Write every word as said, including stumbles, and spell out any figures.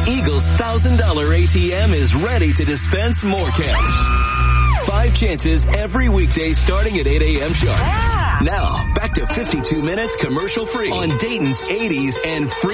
Eagle's one thousand dollars A T M is ready to dispense more cash. Five chances every weekday starting at eight a.m. sharp. Yeah. Now, back to fifty-two minutes commercial free on Dayton's eighties and free.